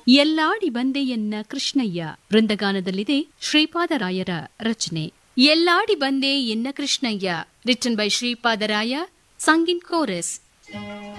ಎಲ್ಲಾಡಿ ಬಂದೆಯನ್ನ ಕೃಷ್ಣಯ್ಯ ವೃಂದಗಾನದಲ್ಲಿದೆ ಶ್ರೀಪಾದರಾಯರ ರಚನೆ. ಎಲ್ಲಾಡಿ ಬಂದೆ ಎನ್ನ ಕೃಷ್ಣಯ್ಯ written by Sripadaraya, Sung in chorus.